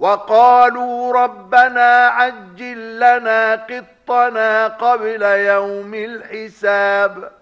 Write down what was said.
وقالوا ربنا عجل لنا قطنا قبل يوم الحساب